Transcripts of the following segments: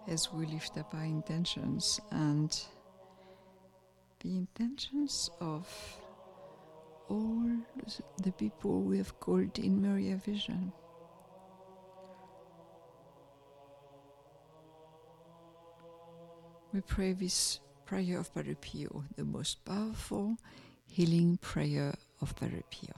as we lift up our intentions and the intentions of all the people we have called in Maria Vision. We pray this prayer of Padre Pio, the most powerful healing prayer of Padre Pio.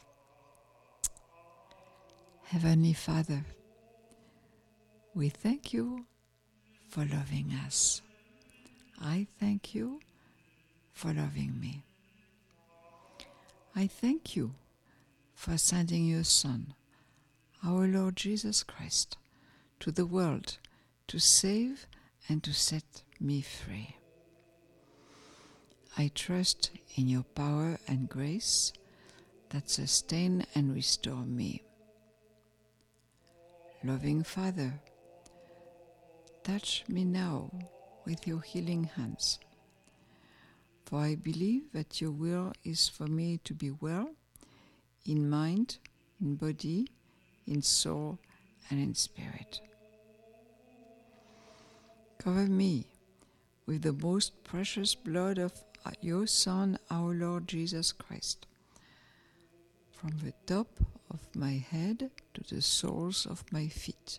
Heavenly Father, we thank you for loving us. I thank you for loving me. I thank you for sending your Son, our Lord Jesus Christ, to the world to save and to set me free. I trust in your power and grace that sustain and restore me. Loving Father, touch me now with your healing hands, for I believe that your will is for me to be well in mind, in body, in soul, and in spirit. Cover me with the most precious blood of your Son, our Lord Jesus Christ, from the top of my head to the soles of my feet.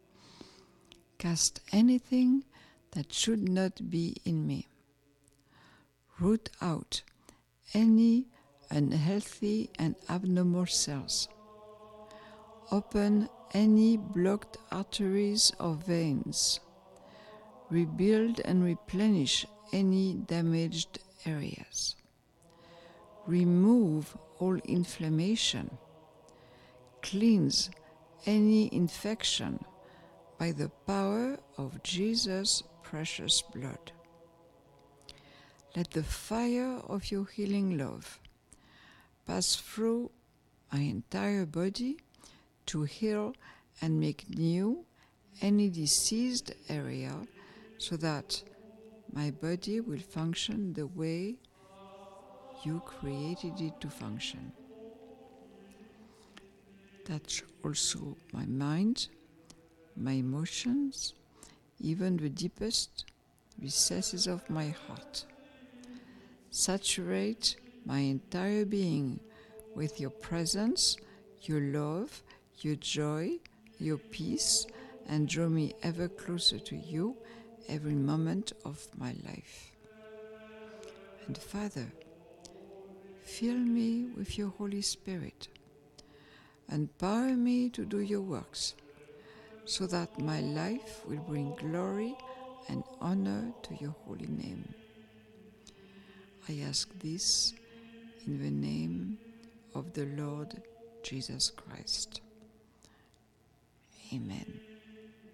Cast anything that should not be in me. Root out any unhealthy and abnormal cells. Open any blocked arteries or veins. Rebuild and replenish any damaged areas. Remove all inflammation. Cleanse any infection by the power of Jesus' precious blood. Let the fire of your healing love pass through my entire body to heal and make new any diseased area, so that my body will function the way you created it to function. Touch also my mind, my emotions, even the deepest recesses of my heart. Saturate my entire being with your presence, your love, your joy, your peace, and draw me ever closer to you every moment of my life. And Father, fill me with your Holy Spirit, empower me to do your works, so that my life will bring glory and honor to your holy name. I ask this in the name of the Lord Jesus Christ. Amen.